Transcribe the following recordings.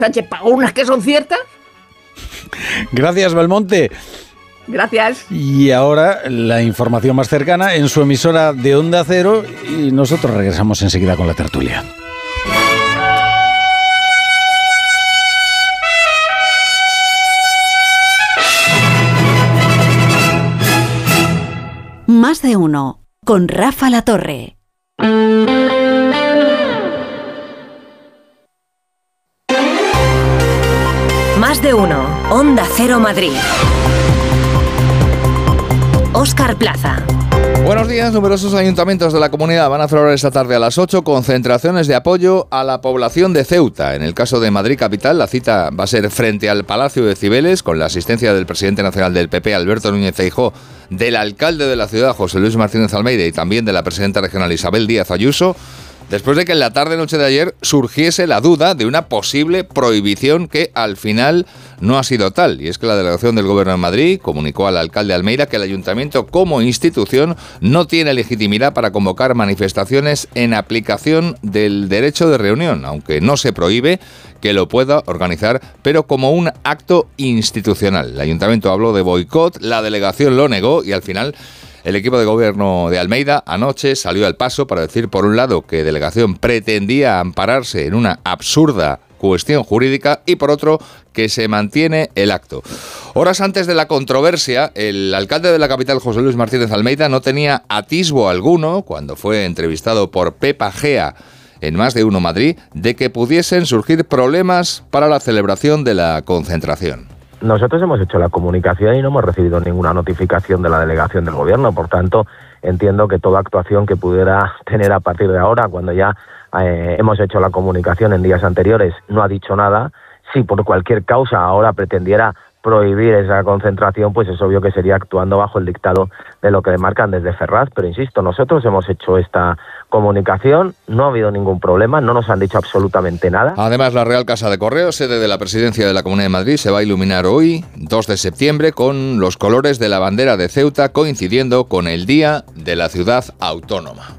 Sánchez pagó unas que son ciertas. Gracias, Belmonte. Gracias. Y ahora la información más cercana en su emisora de Onda Cero y nosotros regresamos enseguida con la tertulia. Más de uno, con Rafa Latorre. Más de uno, Onda Cero Madrid. Óscar Plaza. Buenos días. Numerosos ayuntamientos de la comunidad van a celebrar esta tarde a las 8 concentraciones de apoyo a la población de Ceuta. En el caso de Madrid Capital, la cita va a ser frente al Palacio de Cibeles, con la asistencia del presidente nacional del PP, Alberto Núñez Feijóo, del alcalde de la ciudad, José Luis Martínez Almeida, y también de la presidenta regional, Isabel Díaz Ayuso, después de que en la tarde-noche de ayer surgiese la duda de una posible prohibición que al final no ha sido tal. Y es que la delegación del Gobierno de Madrid comunicó al alcalde Almeida que el ayuntamiento como institución no tiene legitimidad para convocar manifestaciones en aplicación del derecho de reunión, aunque no se prohíbe que lo pueda organizar, pero como un acto institucional. El ayuntamiento habló de boicot, la delegación lo negó y al final el equipo de gobierno de Almeida anoche salió al paso para decir, por un lado, que delegación pretendía ampararse en una absurda cuestión jurídica y, por otro, que se mantiene el acto. Horas antes de la controversia, el alcalde de la capital, José Luis Martínez Almeida, no tenía atisbo alguno, cuando fue entrevistado por Pepa Gea en Más de Uno Madrid, de que pudiesen surgir problemas para la celebración de la concentración. Nosotros hemos hecho la comunicación y no hemos recibido ninguna notificación de la delegación del gobierno. Por tanto, entiendo que toda actuación que pudiera tener a partir de ahora, cuando ya hemos hecho la comunicación en días anteriores, no ha dicho nada. Si por cualquier causa ahora pretendiera prohibir esa concentración, pues es obvio que sería actuando bajo el dictado de lo que demarcan desde Ferraz. Pero insisto, nosotros hemos hecho esta comunicación, no ha habido ningún problema, no nos han dicho absolutamente nada. Además, la Real Casa de Correos, sede de la Presidencia de la Comunidad de Madrid, se va a iluminar hoy, 2 de septiembre, con los colores de la bandera de Ceuta, coincidiendo con el Día de la Ciudad Autónoma.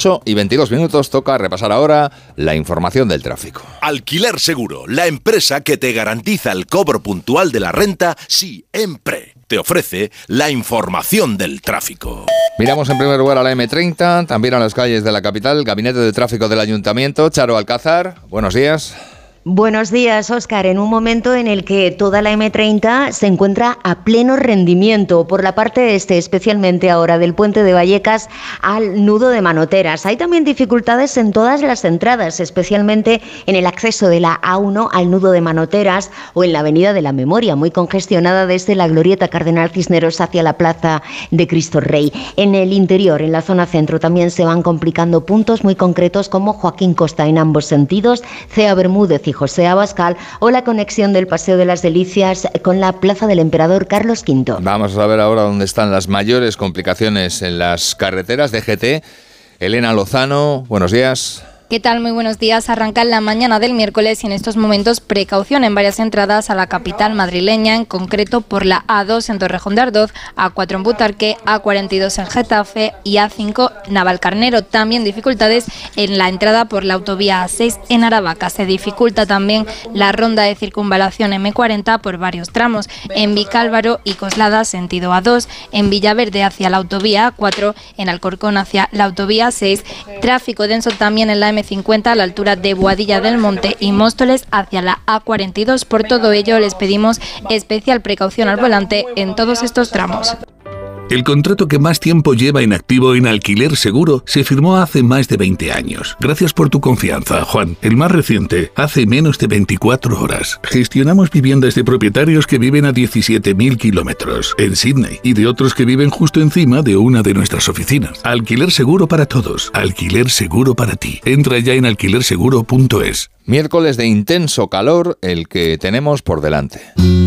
8:22, toca repasar ahora la información del tráfico. Alquiler Seguro, la empresa que te garantiza el cobro puntual de la renta siempre. Te ofrece la información del tráfico. Miramos en primer lugar a la M30, también a las calles de la capital. Gabinete de Tráfico del Ayuntamiento, Charo Alcázar, buenos días. Buenos días, Óscar. En un momento en el que toda la M30 se encuentra a pleno rendimiento por la parte este, especialmente ahora del puente de Vallecas al nudo de Manoteras. Hay también dificultades en todas las entradas, especialmente en el acceso de la A1 al nudo de Manoteras o en la Avenida de la Memoria, muy congestionada desde la Glorieta Cardenal Cisneros hacia la Plaza de Cristo Rey. En el interior, en la zona centro, también se van complicando puntos muy concretos como Joaquín Costa en ambos sentidos, Cea Bermúdez y José Abascal, o la conexión del Paseo de las Delicias con la Plaza del Emperador Carlos V. Vamos a saber ahora dónde están las mayores complicaciones en las carreteras de GT. Elena Lozano, buenos días. ¿Qué tal? Muy buenos días. Arranca la mañana del miércoles y en estos momentos precaución en varias entradas a la capital madrileña, en concreto por la A2 en Torrejón de Ardoz, A4 en Butarque, A42 en Getafe y A5 Navalcarnero. También dificultades en la entrada por la autovía A6 en Aravaca. Se dificulta también la ronda de circunvalación M40 por varios tramos. En Vicálvaro y Coslada, sentido A2, en Villaverde hacia la autovía A4, en Alcorcón hacia la autovía A6. Tráfico denso también en la M50 a la altura de Boadilla del Monte y Móstoles hacia la A42. Por todo ello, les pedimos especial precaución al volante en todos estos tramos. El contrato que más tiempo lleva en activo en Alquiler Seguro se firmó hace más de 20 años. Gracias por tu confianza, Juan. El más reciente, hace menos de 24 horas. Gestionamos viviendas de propietarios que viven a 17.000 kilómetros en Sydney y de otros que viven justo encima de una de nuestras oficinas. Alquiler Seguro para todos. Alquiler Seguro para ti. Entra ya en alquilerseguro.es. Miércoles de intenso calor el que tenemos por delante.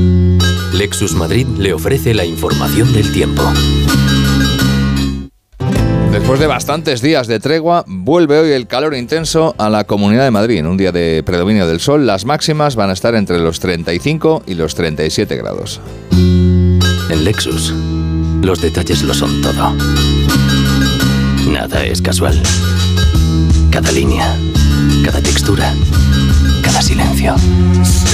Lexus Madrid le ofrece la información del tiempo. Después de bastantes días de tregua, vuelve hoy el calor intenso a la Comunidad de Madrid. En un día de predominio del sol, las máximas van a estar entre los 35 y los 37 grados. En Lexus, los detalles lo son todo. Nada es casual. Cada línea, cada textura, cada silencio.